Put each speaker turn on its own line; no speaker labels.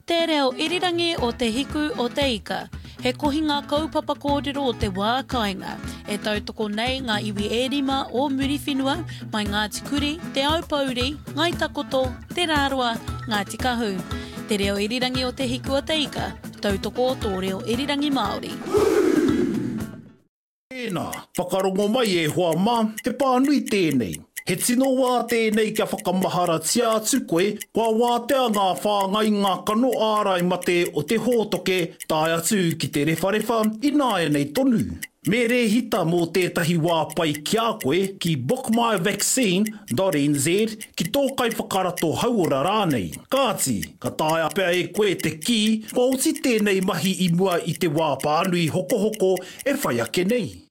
Te reo irirangi o te hiku o te ika. He kohinga kaupapa kōrero o te wā kāinga. E tautoko nei ngā iwi e rima o Muriwhenua, mai Ngāti Kuri, te Aupauri, Ngai Takoto, te Rārua, Ngāti Kahu. Te reo irirangi o te hiku o te ika. Tautoko tō reo irirangi Māori.
Tēnā, whakarongo mai e hoa mā, he pānui tēnei. He tino wā tēnei kia whakamahara tia atu koe, kua wātea ngā whāngai ngā kano ārai mate o te hōtoke, tāi atu ki te rewharewa, ināia nei tonu. Me rehita mō tētahi wā pai ki a koe ki bookmyvaccine.nz ki tōkai whakarato hauora rānei. Kāti, ka tāia pēr e koe te ki, kua uti tēnei mahi i mua i te wā pānui hokohoko e whai ake nei.